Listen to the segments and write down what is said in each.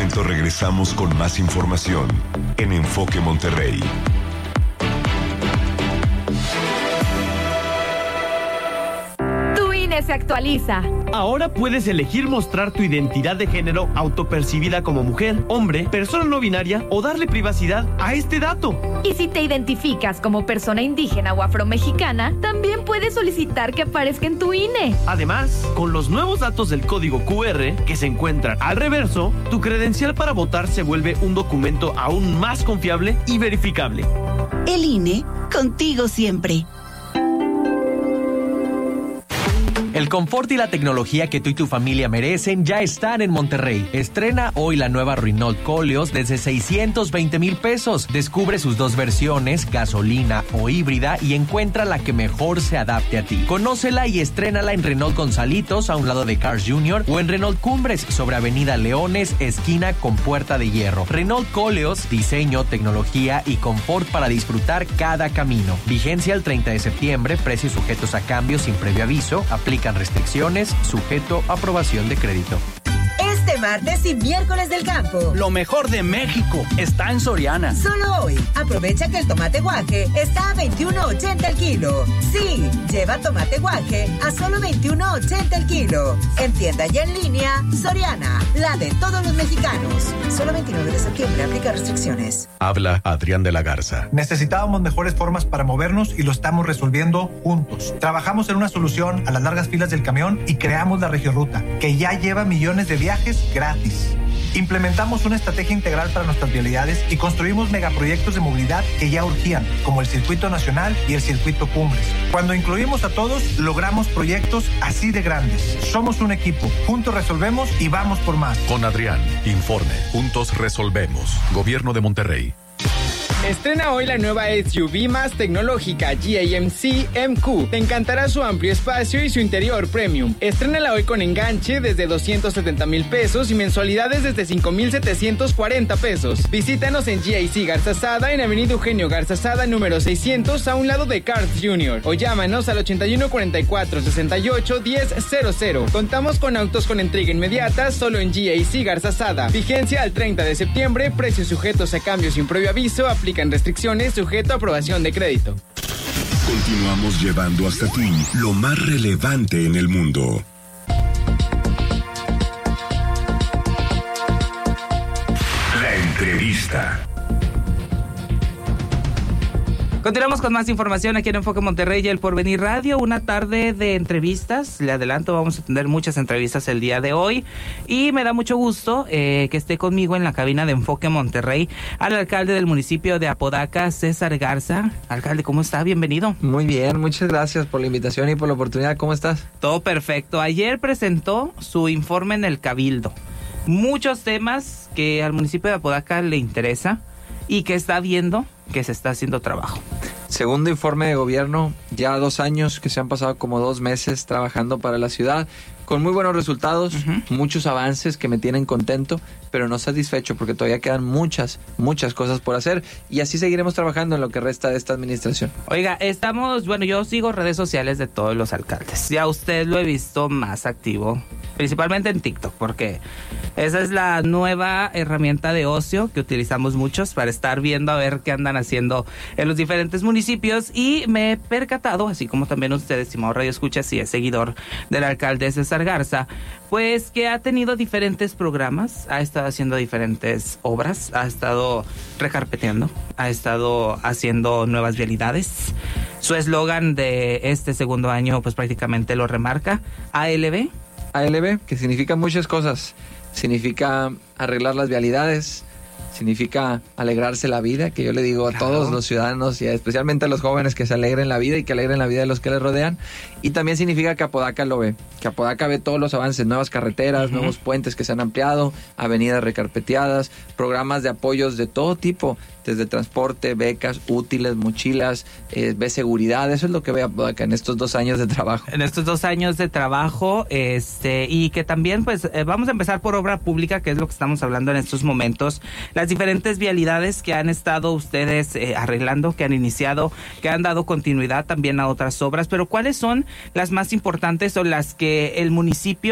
momento regresamos con más información en Enfoque Monterrey. Se actualiza. Ahora puedes elegir mostrar tu identidad de género autopercibida como mujer, hombre, persona no binaria o darle privacidad a este dato. Y si te identificas como persona indígena o afromexicana, también puedes solicitar que aparezca en tu INE. Además, con los nuevos datos del código QR que se encuentran al reverso, tu credencial para votar se vuelve un documento aún más confiable y verificable. El INE, contigo siempre. El confort y la tecnología que tú y tu familia merecen ya están en Monterrey. Estrena hoy la nueva Renault Koleos desde 620,000 pesos. Descubre sus dos versiones, gasolina o híbrida, y encuentra la que mejor se adapte a ti. Conócela y estrénala en Renault Gonzalitos, a un lado de Cars Jr., o en Renault Cumbres, sobre Avenida Leones, esquina con Puerta de Hierro. Renault Koleos, diseño, tecnología y confort para disfrutar cada camino. Vigencia el 30 de septiembre, precios sujetos a cambios sin previo aviso. Aplican restricciones, sujeto a aprobación de crédito. Este martes y miércoles del campo. Lo mejor de México está en Soriana. Solo hoy, aprovecha que el tomate guaje está a $21.80 el kilo. Sí, lleva tomate guaje a solo $21.80 el kilo. En tienda y en línea, Soriana, la de todos los mexicanos. Solo 29 de septiembre, aplica restricciones. Habla Adrián de la Garza. Necesitábamos mejores formas para movernos y lo estamos resolviendo juntos. Trabajamos en una solución a las largas filas del camión y creamos la Regioruta, que ya lleva millones de viajes gratis. Implementamos una estrategia integral para nuestras vialidades y construimos megaproyectos de movilidad que ya urgían, como el Circuito Nacional y el Circuito Cumbres. Cuando incluimos a todos, logramos proyectos así de grandes. Somos un equipo, juntos resolvemos y vamos por más. Con Adrián, informe, juntos resolvemos. Gobierno de Monterrey. Estrena hoy la nueva SUV más tecnológica GAMC MQ. Te encantará su amplio espacio y su interior premium. Estrénala hoy con enganche desde 270,000 pesos y mensualidades desde 5,740 pesos. Visítanos en GAC Garza Sada, en Avenida Eugenio Garza Sada, número 600, a un lado de Cars Jr. O llámanos al 81 44 68 1000. Contamos con autos con entrega inmediata solo en GAC Garza Sada. Vigencia al 30 de septiembre, precios sujetos a cambios sin previo aviso, aplican restricciones, sujeto a aprobación de crédito. Continuamos llevando hasta ti lo más relevante en el mundo. La entrevista. Continuamos con más información aquí en Enfoque Monterrey y El Porvenir Radio. Una tarde de entrevistas. Le adelanto, vamos a tener muchas entrevistas el día de hoy. Y me da mucho gusto que esté conmigo en la cabina de Enfoque Monterrey al alcalde del municipio de Apodaca, César Garza. Alcalde, ¿cómo está? Bienvenido. Muy bien, muchas gracias por la invitación y por la oportunidad. ¿Cómo estás? Todo perfecto. Ayer presentó su informe en el Cabildo. Muchos temas que al municipio de Apodaca le interesa y que está viendo que se está haciendo trabajo. Segundo informe de gobierno, ya 2 años que se han pasado como 2 meses trabajando para la ciudad, con muy buenos resultados, muchos avances que me tienen contento, pero no satisfecho porque todavía quedan muchas cosas por hacer y así seguiremos trabajando en lo que resta de esta administración. Oiga, yo sigo redes sociales de todos los alcaldes. Ya usted lo he visto más activo, principalmente en TikTok, porque esa es la nueva herramienta de ocio que utilizamos muchos para estar viendo a ver qué andan haciendo en los diferentes municipios, y me he percatado, así como también usted, estimado Radio Escucha, si es seguidor del alcalde César Garza, pues que ha tenido diferentes programas, ha estado haciendo diferentes obras, ha estado recarpeteando, ha estado haciendo nuevas vialidades. Su eslogan de este segundo año pues prácticamente lo remarca, ALB. ALB, que significa muchas cosas. Significa arreglar las vialidades, significa alegrarse la vida, que yo le digo a todos los ciudadanos y especialmente a los jóvenes que se alegren la vida y que alegren la vida de los que les rodean. Y también significa que Apodaca lo ve, que Apodaca ve todos los avances, nuevas carreteras, nuevos puentes que se han ampliado, avenidas recarpeteadas, programas de apoyos de todo tipo, desde transporte, becas, útiles, mochilas, ve seguridad. Eso es lo que ve Apodaca en estos 2 años de trabajo. En estos 2 años de trabajo, y que también pues vamos a empezar por obra pública, que es lo que estamos hablando en estos momentos. Las diferentes vialidades que han estado ustedes arreglando, que han iniciado, que han dado continuidad también a otras obras, pero ¿cuáles son las más importantes o las que el municipio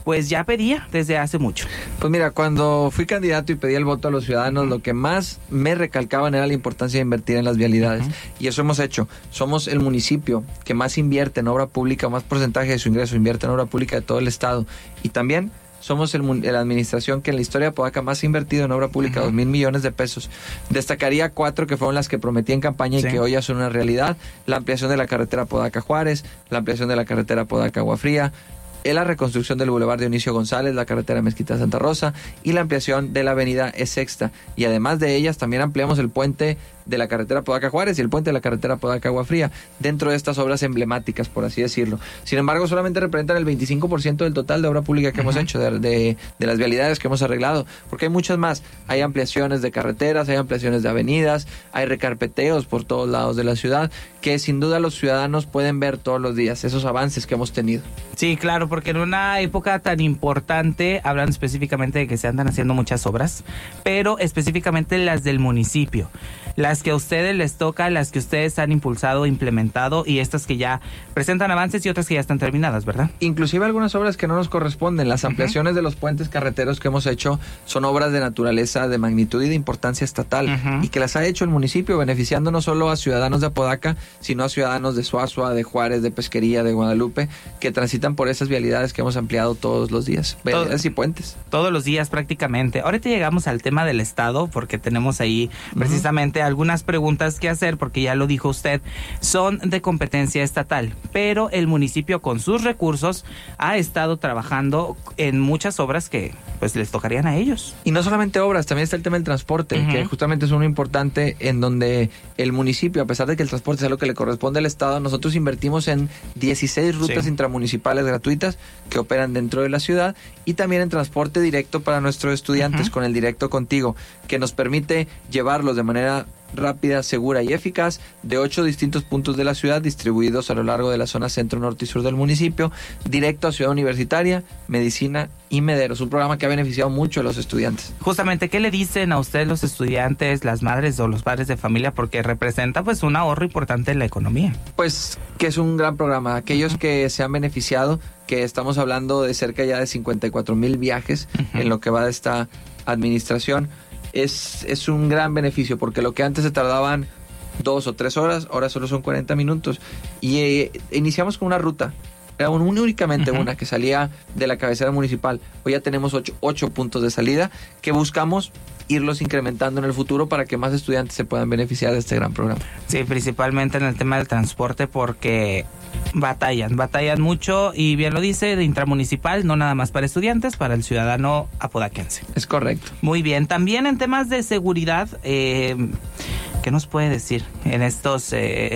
pues ya pedía desde hace mucho. Pues mira, cuando fui candidato y pedí el voto a los ciudadanos, lo que más me recalcaban era la importancia de invertir en las vialidades. Y eso hemos hecho. Somos el municipio que más invierte en obra pública, más porcentaje de su ingreso invierte en obra pública de todo el estado. Y también somos la administración que en la historia de Apodaca más ha invertido en obra pública, 2,000 millones de pesos. Destacaría 4 que fueron las que prometí en campaña y que hoy ya son una realidad: la ampliación de la carretera Apodaca-Juárez, la ampliación de la carretera Apodaca-Agua Fría, la reconstrucción del Boulevard Dionisio González, la carretera Mezquita-Santa Rosa y la ampliación de la avenida E-Sexta. Y además de ellas, también ampliamos el puente de la carretera Apodaca-Juárez y el puente de la carretera Apodaca-Agua Fría, dentro de estas obras emblemáticas, por así decirlo. Sin embargo, solamente representan el 25% del total de obra pública que hemos hecho, de las vialidades que hemos arreglado, porque hay muchas más. Hay ampliaciones de carreteras, hay ampliaciones de avenidas, hay recarpeteos por todos lados de la ciudad, que sin duda los ciudadanos pueden ver todos los días esos avances que hemos tenido. Sí, claro, porque en una época tan importante hablan específicamente de que se andan haciendo muchas obras, pero específicamente las del municipio, las que a ustedes les toca, las que ustedes han impulsado, implementado, y estas que ya presentan avances y otras que ya están terminadas, ¿verdad? Inclusive algunas obras que no nos corresponden. Las ampliaciones de los puentes carreteros que hemos hecho son obras de naturaleza, de magnitud y de importancia estatal, y que las ha hecho el municipio, beneficiando no solo a ciudadanos de Apodaca, sino a ciudadanos de Suazua, de Juárez, de Pesquería, de Guadalupe, que transitan por esas vialidades que hemos ampliado todos los días, vialidades y puentes. Todos los días prácticamente. Ahorita llegamos al tema del Estado, porque tenemos ahí precisamente algunas preguntas que hacer, porque ya lo dijo usted, son de competencia estatal, pero el municipio con sus recursos ha estado trabajando en muchas obras que pues les tocarían a ellos. Y no solamente obras, también está el tema del transporte, que justamente es uno importante, en donde el municipio, a pesar de que el transporte es algo que le corresponde al Estado, nosotros invertimos en 16 rutas intramunicipales gratuitas que operan dentro de la ciudad, y también en transporte directo para nuestros estudiantes con el Directo Contigo, que nos permite llevarlos de manera rápida, segura y eficaz de 8 distintos puntos de la ciudad, distribuidos a lo largo de la zona centro, norte y sur del municipio, directo a Ciudad Universitaria, Medicina y Mederos. Un programa que ha beneficiado mucho a los estudiantes. Justamente, ¿qué le dicen a ustedes los estudiantes, las madres o los padres de familia? Porque representa pues un ahorro importante en la economía. Pues que es un gran programa. Aquellos que se han beneficiado, que estamos hablando de cerca ya de 54,000 viajes en lo que va de esta administración, es un gran beneficio, porque lo que antes se tardaban 2 o 3 horas, ahora solo son 40 minutos. Y iniciamos con una ruta, era únicamente una que salía de la cabecera municipal. Hoy ya tenemos 8 puntos de salida que buscamos irlos incrementando en el futuro para que más estudiantes se puedan beneficiar de este gran programa. Sí, principalmente en el tema del transporte, porque batallan mucho, y bien lo dice, de intramunicipal, no nada más para estudiantes, para el ciudadano apodaquense. Es correcto. Muy bien, también en temas de seguridad, ¿qué nos puede decir en estos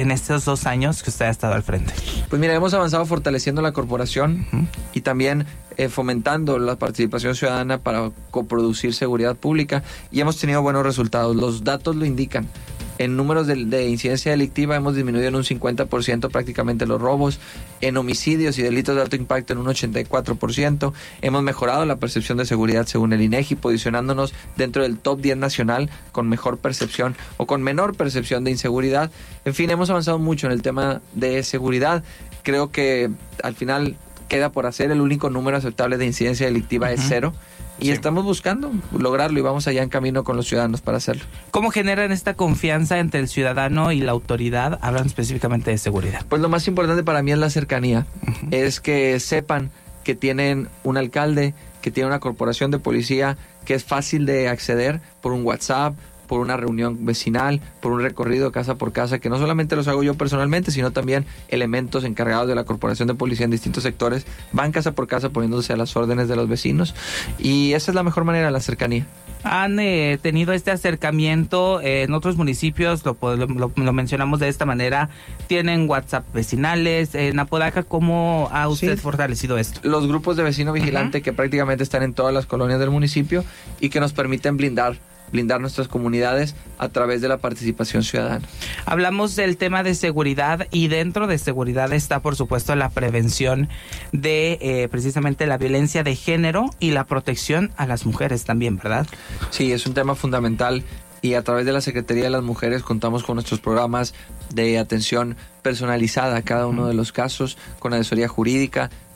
2 años que usted ha estado al frente? Pues mira, hemos avanzado fortaleciendo la corporación y también fomentando la participación ciudadana para coproducir seguridad pública, y hemos tenido buenos resultados. Los datos lo indican. En números de incidencia delictiva hemos disminuido en un 50% prácticamente los robos, en homicidios y delitos de alto impacto en un 84%. Hemos mejorado la percepción de seguridad según el INEGI, posicionándonos dentro del top 10 nacional con mejor percepción o con menor percepción de inseguridad. En fin, hemos avanzado mucho en el tema de seguridad. Creo que al final queda por hacer. El único número aceptable de incidencia delictiva es 0. Y estamos buscando lograrlo, y vamos allá en camino con los ciudadanos para hacerlo. ¿Cómo generan esta confianza entre el ciudadano y la autoridad? Hablan específicamente de seguridad. Pues lo más importante para mí es la cercanía. Es que sepan que tienen un alcalde, que tiene una corporación de policía, que es fácil de acceder por un WhatsApp, por una reunión vecinal, por un recorrido casa por casa, que no solamente los hago yo personalmente, sino también elementos encargados de la corporación de policía en distintos sectores van casa por casa poniéndose a las órdenes de los vecinos, y esa es la mejor manera, la cercanía. ¿Han tenido este acercamiento en otros municipios? Lo mencionamos de esta manera. ¿Tienen WhatsApp vecinales? En Apodaca, ¿cómo ha usted fortalecido esto? Los grupos de vecino vigilante que prácticamente están en todas las colonias del municipio y que nos permiten blindar nuestras comunidades a través de la participación ciudadana. Hablamos del tema de seguridad, y dentro de seguridad está, por supuesto, la prevención de precisamente la violencia de género y la protección a las mujeres también, ¿verdad? Sí, es un tema fundamental, y a través de la Secretaría de las Mujeres contamos con nuestros programas de atención personalizada a cada uno de los casos, con asesoría jurídica,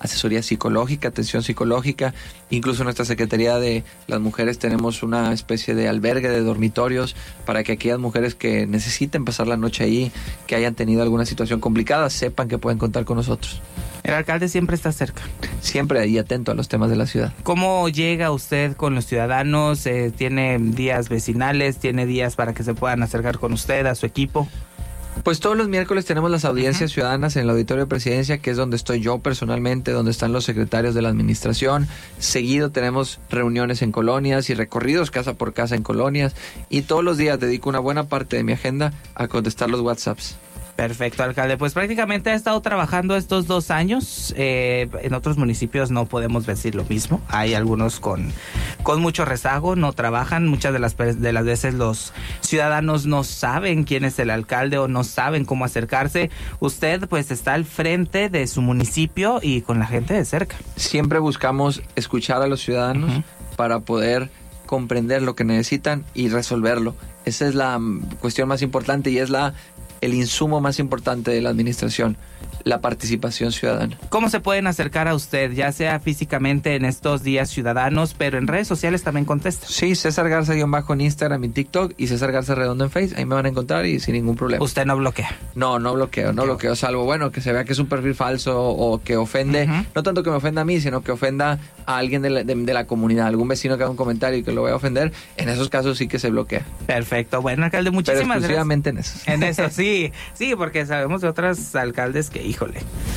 asesoría psicológica, atención psicológica. Incluso en nuestra Secretaría de las Mujeres tenemos una especie de albergue de dormitorios para que aquellas mujeres que necesiten pasar la noche ahí, que hayan tenido alguna situación complicada, sepan que pueden contar con nosotros. El alcalde siempre está cerca. Siempre ahí atento a los temas de la ciudad. ¿Cómo llega usted con los ciudadanos? ¿Tiene días vecinales? ¿Tiene días para que se puedan acercar con usted, a su equipo? Pues todos los miércoles tenemos las audiencias ciudadanas en el Auditorio de Presidencia, que es donde estoy yo personalmente, donde están los secretarios de la administración. Seguido tenemos reuniones en colonias y recorridos casa por casa en colonias. Y todos los días dedico una buena parte de mi agenda a contestar los WhatsApps. Perfecto, alcalde. Pues prácticamente ha estado trabajando estos 2 años. En otros municipios no podemos decir lo mismo. Hay algunos con mucho rezago, no trabajan. Muchas de las veces los ciudadanos no saben quién es el alcalde o no saben cómo acercarse. Usted pues está al frente de su municipio y con la gente de cerca. Siempre buscamos escuchar a los ciudadanos para poder comprender lo que necesitan y resolverlo. Esa es la cuestión más importante y es el insumo más importante de la administración, la participación ciudadana. ¿Cómo se pueden acercar a usted, ya sea físicamente en estos días ciudadanos, pero en redes sociales también contesta? Sí, César Garza-en Instagram y TikTok y César Garza Redondo en Facebook. Ahí me van a encontrar y sin ningún problema. ¿Usted no bloquea? No bloqueo, salvo, bueno, que se vea que es un perfil falso o que ofende, no tanto que me ofenda a mí, sino que ofenda a alguien de la comunidad, algún vecino que haga un comentario y que lo vaya a ofender. En esos casos sí que se bloquea. Perfecto. Bueno, alcalde, muchísimas gracias. Exclusivamente en esos. En eso, sí, porque sabemos de otros alcaldes que, híjole,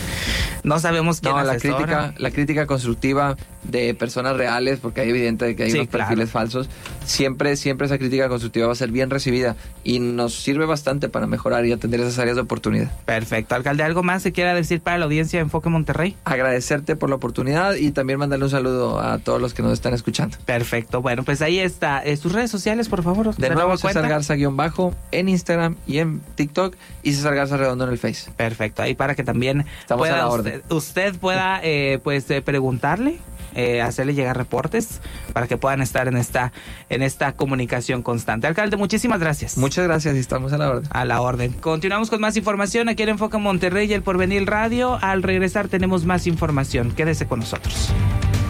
no sabemos quién asesora. La crítica constructiva de personas reales, porque hay evidente que hay unos perfiles falsos, siempre esa crítica constructiva va a ser bien recibida y nos sirve bastante para mejorar y atender esas áreas de oportunidad. Perfecto. Alcalde, ¿algo más que quiera decir para la audiencia de Enfoque Monterrey? Agradecerte por la oportunidad y también mandarle un saludo a todos los que nos están escuchando. Perfecto. Bueno, pues ahí está. Sus redes sociales, por favor. De nuevo, César Garza- en Instagram y en TikTok y César Garza Redondo en el Face. Perfecto. Ahí para que también estamos a la orden. Usted pueda preguntarle, hacerle llegar reportes para que puedan estar en esta comunicación constante. Alcalde, muchísimas gracias. Muchas gracias y estamos a la orden. A la orden. Continuamos con más información aquí en Enfoque Monterrey y el Porvenir Radio. Al regresar tenemos más información. Quédese con nosotros.